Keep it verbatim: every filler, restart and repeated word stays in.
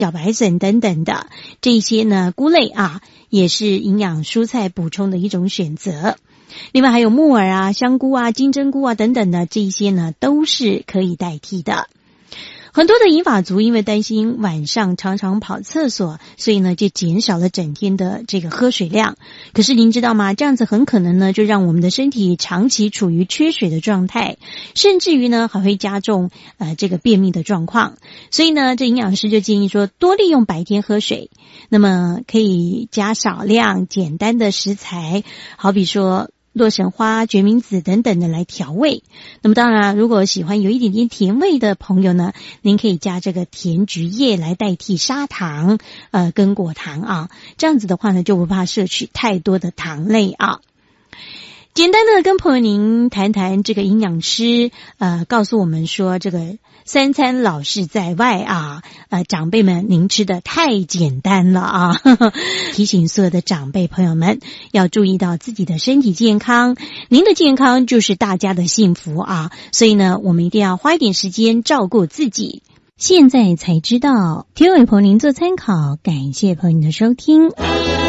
小白笋等等的这些呢菇类啊，也是营养蔬菜补充的一种选择。另外还有木耳啊、香菇啊、金针菇啊等等的，这一些呢都是可以代替的。很多的银发族因为担心晚上常常跑厕所，所以呢就减少了整天的这个喝水量。可是您知道吗？这样子很可能呢就让我们的身体长期处于缺水的状态，甚至于呢还会加重呃这个便秘的状况。所以呢这营养师就建议说多利用白天喝水，那么可以加少量简单的食材，好比说洛神花、决明子等等的来调味。那么当然如果喜欢有一点点甜味的朋友呢，您可以加这个甜菊叶来代替砂糖呃跟果糖啊，这样子的话呢就不怕摄取太多的糖类啊。简单的跟朋友您谈谈这个营养师呃告诉我们说，这个三餐老是在外啊，呃长辈们您吃的太简单了啊，呵呵，提醒所有的长辈朋友们要注意到自己的身体健康，您的健康就是大家的幸福啊，所以呢我们一定要花一点时间照顾自己。现在才知道，提供给朋友您做参考，感谢朋友您的收听。